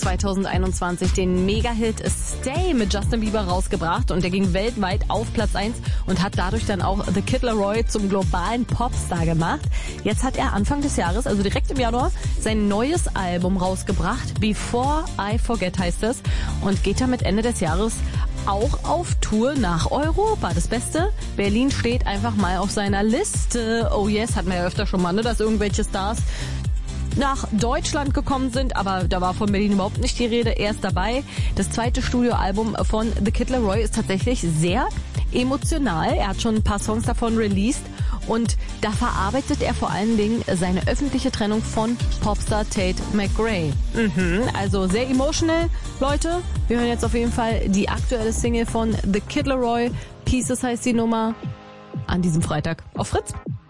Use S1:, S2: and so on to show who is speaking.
S1: 2021 den Mega-Hit Stay mit Justin Bieber rausgebracht und der ging weltweit auf Platz 1 und hat dadurch dann auch The Kid Laroi zum globalen Popstar gemacht. Jetzt hat er Anfang des Jahres, also direkt im Januar, sein neues Album rausgebracht. Before I Forget heißt es und geht damit Ende des Jahres auch auf Tour nach Europa. Das Beste, Berlin steht einfach mal auf seiner Liste. Oh yes, hatten wir ja öfter schon mal, ne, dass irgendwelche Stars nach Deutschland gekommen sind, aber da war von Berlin überhaupt nicht die Rede. Er ist dabei. Das zweite Studioalbum von The Kid Laroi ist tatsächlich sehr emotional. Er hat schon ein paar Songs davon released und da verarbeitet er vor allen Dingen seine öffentliche Trennung von Popstar Tate McRae. Also sehr emotional, Leute. Wir hören jetzt auf jeden Fall die aktuelle Single von The Kid Laroi. Pieces heißt die Nummer, an diesem Freitag auf Fritz.